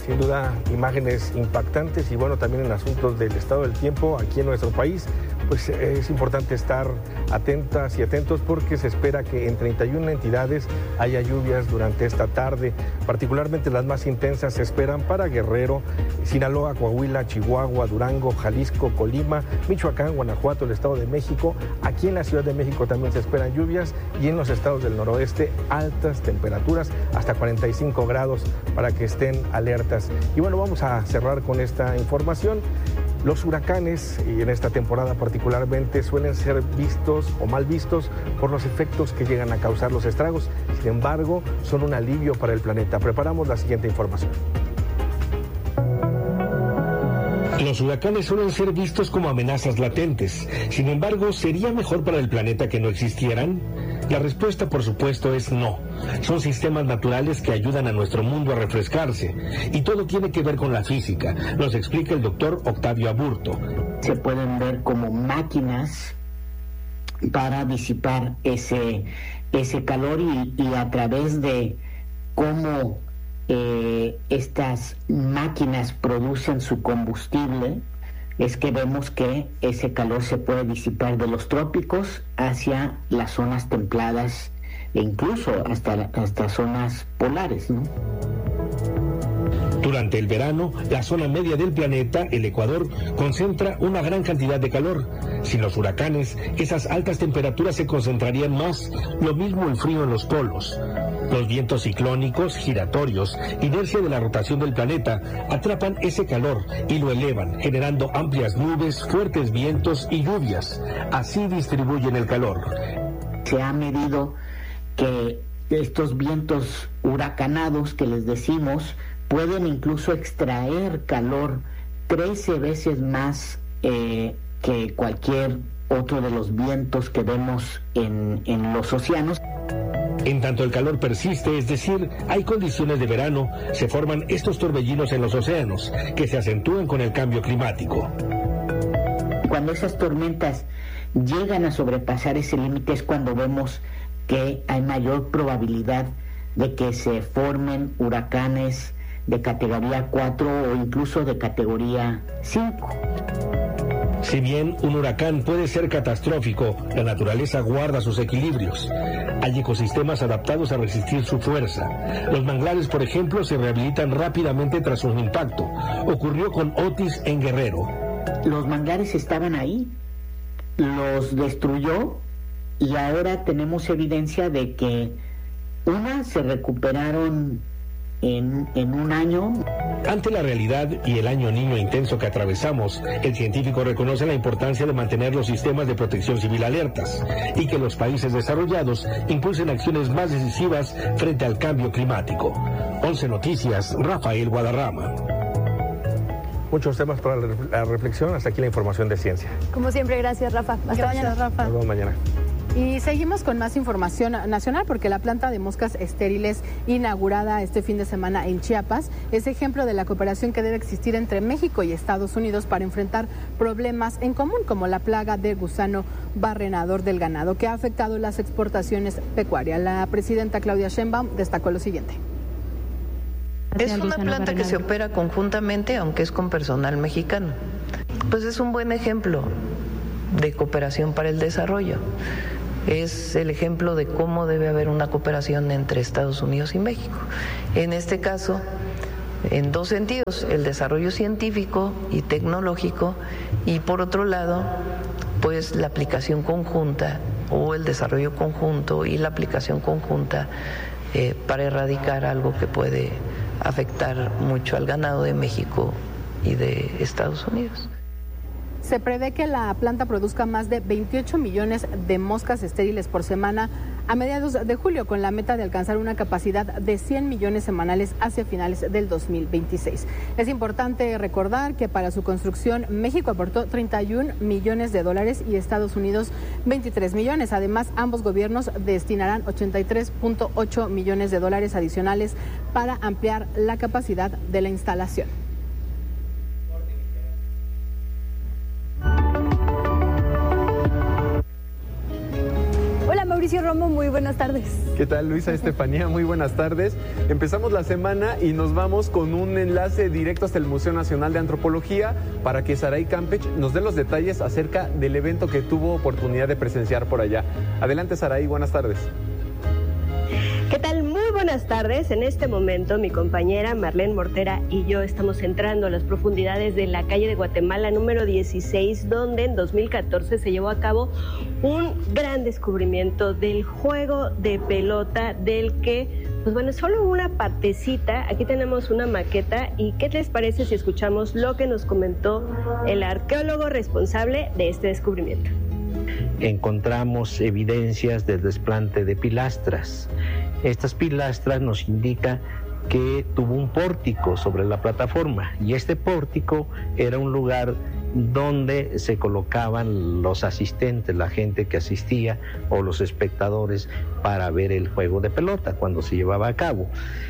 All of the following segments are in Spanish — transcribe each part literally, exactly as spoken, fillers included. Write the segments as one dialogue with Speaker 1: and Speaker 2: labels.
Speaker 1: sin duda imágenes impactantes y bueno, también en asuntos del estado del tiempo aquí en nuestro país, pues es importante estar atentas y atentos porque se espera que en treinta y una entidades haya lluvias durante esta tarde, particularmente las más intensas se esperan para Guerrero, Sinaloa, Coahuila, Chihuahua, Durango, Jalisco, Colima, Michoacán, Guanajuato, el Estado de México. Aquí en la Ciudad de México también se esperan lluvias y en los estados del noroeste altas temperaturas, hasta cuarenta y cinco grados para que estén alertas. Y bueno, vamos a cerrar con esta información. Los huracanes, y en esta temporada particularmente, suelen ser vistos o mal vistos por los efectos que llegan a causar los estragos. Sin embargo, son un alivio para el planeta. Preparamos la siguiente información.
Speaker 2: Los huracanes suelen ser vistos como amenazas latentes. Sin embargo, ¿sería mejor para el planeta que no existieran? La respuesta, por supuesto, es no. Son sistemas naturales que ayudan a nuestro mundo a refrescarse. Y todo tiene que ver con la física. Nos explica el doctor Octavio Aburto.
Speaker 3: Se pueden ver como máquinas para disipar ese, ese calor y, y a través de cómo eh, estas máquinas producen su combustible, es que vemos que ese calor se puede disipar de los trópicos hacia las zonas templadas e incluso hasta, hasta zonas polares, ¿no?
Speaker 2: Durante el verano, la zona media del planeta, el Ecuador, concentra una gran cantidad de calor. Sin los huracanes, esas altas temperaturas se concentrarían más, lo mismo el frío en los polos. Los vientos ciclónicos, giratorios, inercia de la rotación del planeta, atrapan ese calor y lo elevan, generando amplias nubes, fuertes vientos y lluvias. Así distribuyen el calor.
Speaker 3: Se ha medido que estos vientos huracanados que les decimos pueden incluso extraer calor trece veces más eh, que cualquier otro de los vientos que vemos en, en los océanos.
Speaker 2: En tanto el calor persiste, es decir, hay condiciones de verano, se forman estos torbellinos en los océanos, que se acentúan con el cambio climático.
Speaker 3: Cuando esas tormentas llegan a sobrepasar ese límite es cuando vemos que hay mayor probabilidad de que se formen huracanes de categoría cuatro o incluso de categoría cinco.
Speaker 2: Si bien un huracán puede ser catastrófico, la naturaleza guarda sus equilibrios. Hay ecosistemas adaptados a resistir su fuerza. Los manglares, por ejemplo, se rehabilitan rápidamente tras un impacto. Ocurrió con Otis en Guerrero.
Speaker 3: Los manglares estaban ahí, los destruyó y ahora tenemos evidencia de que una se recuperaron En, en un año.
Speaker 2: Ante la realidad y el año niño intenso que atravesamos, el científico reconoce la importancia de mantener los sistemas de protección civil alertas y que los países desarrollados impulsen acciones más decisivas frente al cambio climático. once Noticias, Rafael Guadarrama.
Speaker 1: Muchos temas para la reflexión. Hasta aquí la información de ciencia.
Speaker 4: Como siempre, gracias, Rafa. Hasta
Speaker 5: gracias,
Speaker 4: mañana.
Speaker 5: Rafa.
Speaker 1: Nos vemos mañana.
Speaker 5: Y seguimos con más información nacional porque la planta de moscas estériles inaugurada este fin de semana en Chiapas es ejemplo de la cooperación que debe existir entre México y Estados Unidos para enfrentar problemas en común como la plaga de gusano barrenador del ganado que ha afectado las exportaciones pecuarias. La presidenta Claudia Sheinbaum destacó lo siguiente.
Speaker 6: Es una planta que se opera conjuntamente, aunque es con personal mexicano. Pues es un buen ejemplo de cooperación para el desarrollo. Es el ejemplo de cómo debe haber una cooperación entre Estados Unidos y México. En este caso, en dos sentidos, el desarrollo científico y tecnológico y por otro lado, pues la aplicación conjunta o el desarrollo conjunto y la aplicación conjunta eh, para erradicar algo que puede afectar mucho al ganado de México y de Estados Unidos.
Speaker 5: Se prevé que la planta produzca más de veintiocho millones de moscas estériles por semana a mediados de julio, con la meta de alcanzar una capacidad de cien millones semanales hacia finales del dos mil veintiséis. Es importante recordar que para su construcción México aportó treinta y un millones de dólares y Estados Unidos veintitrés millones. Además, ambos gobiernos destinarán ochenta y tres punto ocho millones de dólares adicionales para ampliar la capacidad de la instalación.
Speaker 4: Mauricio Romo, muy muy buenas tardes.
Speaker 7: ¿Qué tal, Luisa, Estefanía? Muy buenas tardes. Empezamos la semana y nos vamos con un enlace directo hasta el Museo Nacional de Antropología para que Saray Campech nos dé los detalles acerca del evento que tuvo oportunidad de presenciar por allá. Adelante, Saray, buenas tardes.
Speaker 8: ¿Qué tal? Muy buenas tardes. En este momento mi compañera Marlene Mortera y yo estamos entrando a las profundidades de la calle de Guatemala número dieciséis, donde en dos mil catorce se llevó a cabo un gran descubrimiento del juego de pelota, del que, pues bueno, es solo una partecita. Aquí tenemos una maqueta y ¿qué les parece si escuchamos lo que nos comentó el arqueólogo responsable de este descubrimiento?
Speaker 9: Encontramos evidencias del desplante de pilastras. Estas pilastras nos indican que tuvo un pórtico sobre la plataforma y este pórtico era un lugar donde se colocaban los asistentes, la gente que asistía o los espectadores para ver el juego de pelota cuando se llevaba a cabo.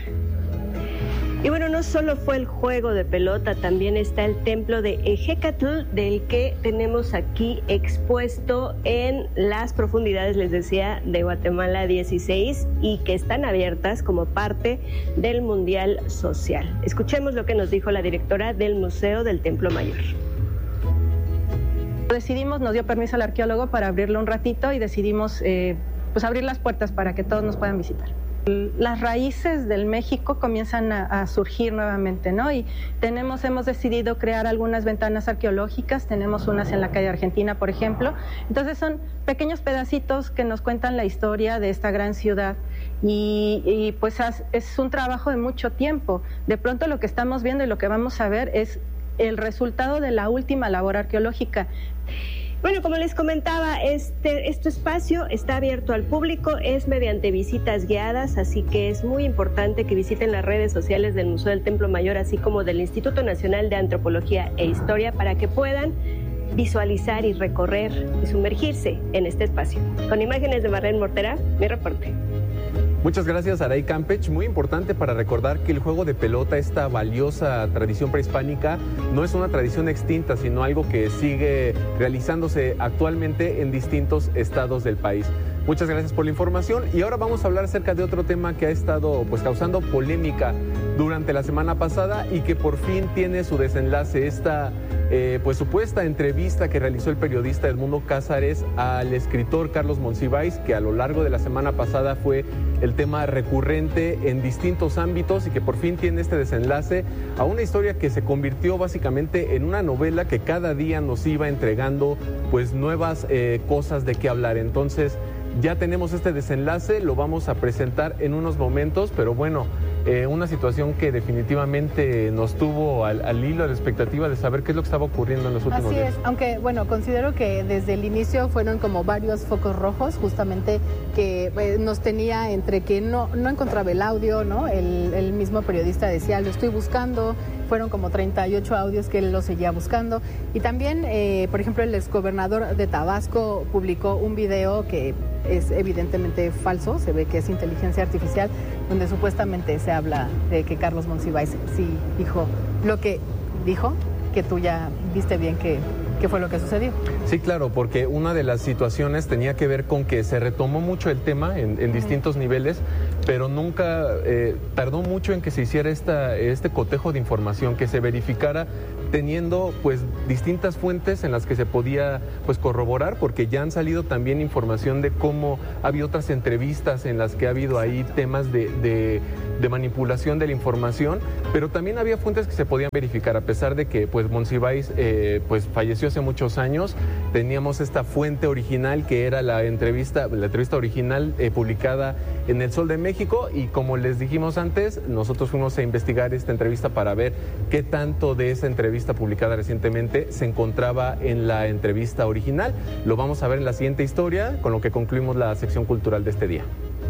Speaker 8: Y bueno, no solo fue el juego de pelota, también está el templo de Ejecatl, del que tenemos aquí expuesto en las profundidades, les decía, de Guatemala dieciséis, y que están abiertas como parte del Mundial Social. Escuchemos lo que nos dijo la directora del Museo del Templo Mayor.
Speaker 10: Decidimos, nos dio permiso al arqueólogo para abrirlo un ratito y decidimos eh, pues abrir las puertas para que todos nos puedan visitar. Las raíces del México comienzan a, a surgir nuevamente, ¿no? Y tenemos, hemos decidido crear algunas ventanas arqueológicas, tenemos unas en la calle Argentina, por ejemplo. Entonces son pequeños pedacitos que nos cuentan la historia de esta gran ciudad y, y pues es un trabajo de mucho tiempo. De pronto lo que estamos viendo y lo que vamos a ver es el resultado de la última labor arqueológica.
Speaker 8: Bueno, como les comentaba, este, este espacio está abierto al público, es mediante visitas guiadas, así que es muy importante que visiten las redes sociales del Museo del Templo Mayor, así como del Instituto Nacional de Antropología e Historia, para que puedan visualizar y recorrer y sumergirse en este espacio. Con imágenes de Marlene Mortera, mi reporte.
Speaker 7: Muchas gracias, Saray Campech. Muy importante para recordar que el juego de pelota, esta valiosa tradición prehispánica, no es una tradición extinta, sino algo que sigue realizándose actualmente en distintos estados del país. Muchas gracias por la información y ahora vamos a hablar acerca de otro tema que ha estado pues causando polémica durante la semana pasada y que por fin tiene su desenlace. Esta eh, pues supuesta entrevista que realizó el periodista Edmundo Cázares al escritor Carlos Monsiváis, que a lo largo de la semana pasada fue el tema recurrente en distintos ámbitos y que por fin tiene este desenlace a una historia que se convirtió básicamente en una novela que cada día nos iba entregando pues nuevas eh, cosas de qué hablar. Entonces ya tenemos este desenlace, lo vamos a presentar en unos momentos, pero bueno, eh, una situación que definitivamente nos tuvo al, al hilo, a la expectativa de saber qué es lo que estaba ocurriendo en los últimos
Speaker 5: Así
Speaker 7: días.
Speaker 5: Así es, aunque bueno, considero que desde el inicio fueron como varios focos rojos, justamente que eh, nos tenía entre que no, no encontraba el audio, ¿no? El, el mismo periodista decía, lo estoy buscando. Fueron como treinta y ocho audios que él lo seguía buscando. Y también, eh, por ejemplo, el exgobernador de Tabasco publicó un video que es evidentemente falso, se ve que es inteligencia artificial, donde supuestamente se habla de que Carlos Monsiváis sí dijo lo que dijo, que tú ya viste bien que... ¿Qué fue lo que sucedió?
Speaker 7: Sí, claro, porque una de las situaciones tenía que ver con que se retomó mucho el tema en, en distintos niveles, pero nunca eh, tardó mucho en que se hiciera esta, este cotejo de información, que se verificara teniendo pues distintas fuentes en las que se podía pues corroborar, porque ya han salido también información de cómo ha habido otras entrevistas en las que ha habido ahí temas de, de, de manipulación de la información, pero también había fuentes que se podían verificar, a pesar de que pues Monsiváis eh, pues falleció hace muchos años. Teníamos esta fuente original que era la entrevista, la entrevista original eh, publicada en El Sol de México, y como les dijimos antes, nosotros fuimos a investigar esta entrevista para ver qué tanto de esa entrevista publicada recientemente se encontraba en la entrevista original. Lo vamos a ver en la siguiente historia, con lo que concluimos la sección cultural de este día.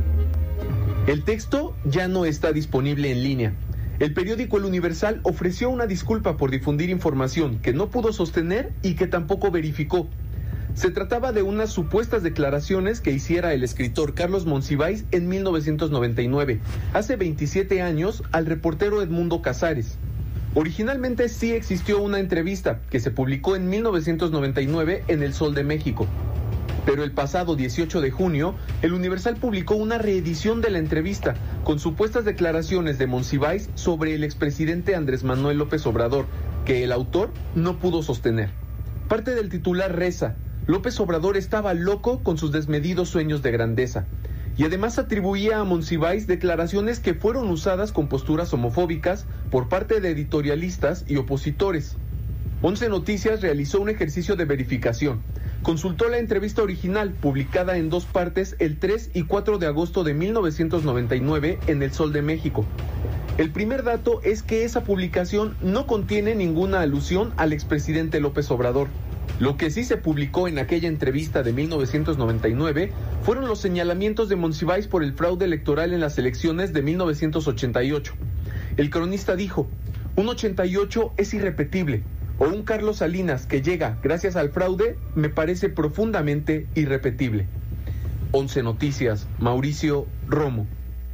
Speaker 11: El texto ya no está disponible en línea. El periódico El Universal ofreció una disculpa por difundir información que no pudo sostener y que tampoco verificó. Se trataba de unas supuestas declaraciones que hiciera el escritor Carlos Monsiváis en mil novecientos noventa y nueve, hace veintisiete años, al reportero Edmundo Cázares. Originalmente sí existió una entrevista que se publicó en mil novecientos noventa y nueve en El Sol de México. Pero el pasado dieciocho de junio, el Universal publicó una reedición de la entrevista con supuestas declaraciones de Monsiváis sobre el expresidente Andrés Manuel López Obrador, que el autor no pudo sostener. Parte del titular reza: López Obrador estaba loco con sus desmedidos sueños de grandeza. Y además atribuía a Monsiváis declaraciones que fueron usadas con posturas homofóbicas por parte de editorialistas y opositores. Once Noticias realizó un ejercicio de verificación. Consultó la entrevista original, publicada en dos partes el tres y cuatro de agosto de mil novecientos noventa y nueve en El Sol de México. El primer dato es que esa publicación no contiene ninguna alusión al expresidente López Obrador. Lo que sí se publicó en aquella entrevista de mil novecientos noventa y nueve fueron los señalamientos de Monsiváis por el fraude electoral en las elecciones de mil novecientos ochenta y ocho. El cronista dijo: un ochenta y ocho es irrepetible, o un Carlos Salinas que llega gracias al fraude me parece profundamente irrepetible. Once Noticias, Mauricio Romo.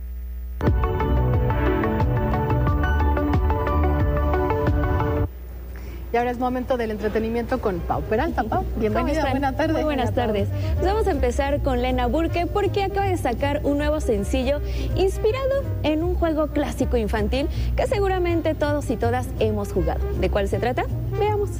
Speaker 5: Y ahora es momento del entretenimiento con Pau Peralta. Pau, bienvenida, buenas tardes.
Speaker 12: Muy buenas tardes. Pues vamos a empezar con Lena Burke porque acaba de sacar un nuevo sencillo inspirado en un juego clásico infantil que seguramente todos y todas hemos jugado. ¿De cuál se trata? Veamos.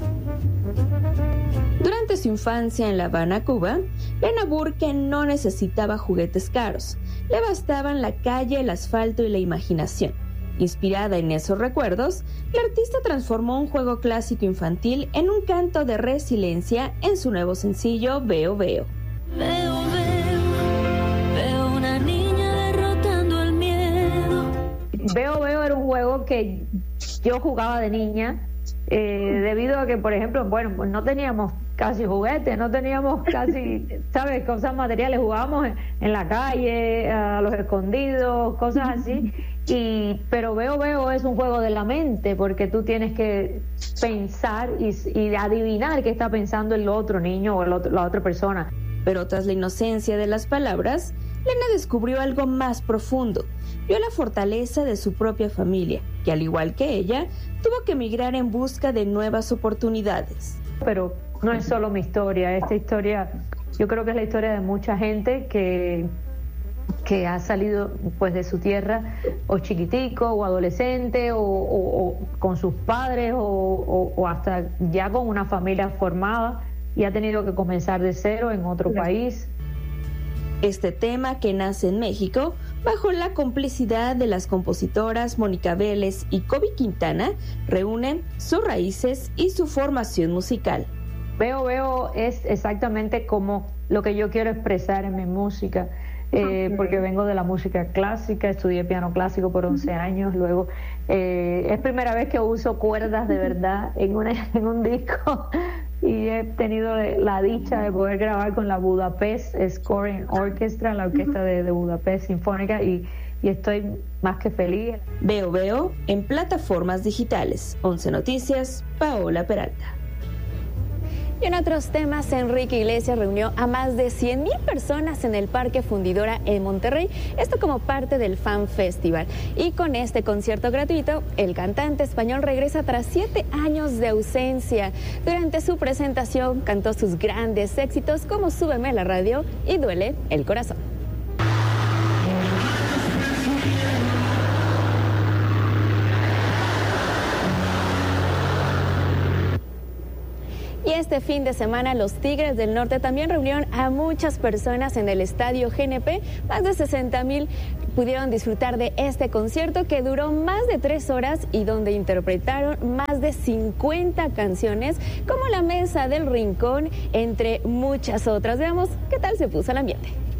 Speaker 12: Durante su infancia en La Habana, Cuba, Lena Burke no necesitaba juguetes caros. Le bastaban la calle, el asfalto y la imaginación. Inspirada en esos recuerdos, la artista transformó un juego clásico infantil en un canto de resiliencia en su nuevo sencillo Veo Veo.
Speaker 13: Veo, veo, veo una niña derrotando el miedo.
Speaker 14: Veo Veo era un juego que yo jugaba de niña, eh, debido a que, por ejemplo, bueno, pues no teníamos casi juguetes, no teníamos casi, ¿sabes?, cosas materiales, jugábamos en, en la calle, a los escondidos, cosas así. Y, pero Veo Veo es un juego de la mente, porque tú tienes que pensar y, y adivinar qué está pensando el otro niño o el otro, la otra persona.
Speaker 12: Pero tras la inocencia de las palabras, Lena descubrió algo más profundo. Vio la fortaleza de su propia familia, que al igual que ella, tuvo que emigrar en busca de nuevas oportunidades.
Speaker 14: Pero no es solo mi historia, esta historia yo creo que es la historia de mucha gente que... que ha salido pues de su tierra o chiquitico o adolescente o, o, o con sus padres o, o, o hasta ya con una familia formada y ha tenido que comenzar de cero en otro país.
Speaker 12: Este tema, que nace en México bajo la complicidad de las compositoras Mónica Vélez y Kobe Quintana, reúnen sus raíces y su formación musical.
Speaker 14: Veo Veo es exactamente como lo que yo quiero expresar en mi música. Eh, porque vengo de la música clásica, estudié piano clásico por once años, luego eh, es primera vez que uso cuerdas de verdad en, una, en un disco y he tenido la dicha de poder grabar con la Budapest Scoring Orchestra, la orquesta de, de Budapest Sinfónica, y, y estoy más que feliz.
Speaker 12: Veo Veo en plataformas digitales. Once Noticias, Paola Peralta. Y en otros temas, Enrique Iglesias reunió a más de cien mil personas en el Parque Fundidora en Monterrey, esto como parte del Fan Festival. Y con este concierto gratuito, el cantante español regresa tras siete años de ausencia. Durante su presentación cantó sus grandes éxitos como Súbeme a la radio y Duele el corazón. Y este fin de semana los Tigres del Norte también reunieron a muchas personas en el estadio G N P. Más de sesenta mil pudieron disfrutar de este concierto que duró más de tres horas y donde interpretaron más de cincuenta canciones como La Mesa del Rincón, entre muchas otras. Veamos qué tal se puso el ambiente.